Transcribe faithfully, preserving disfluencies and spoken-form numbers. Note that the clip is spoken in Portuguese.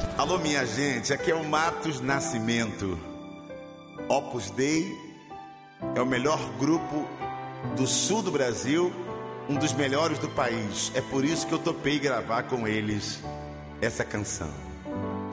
Alô, minha gente, aqui é o Matos Nascimento. Opus Dei é o melhor grupo do sul do Brasil, um dos melhores do país. É por isso que eu topei gravar com eles essa canção.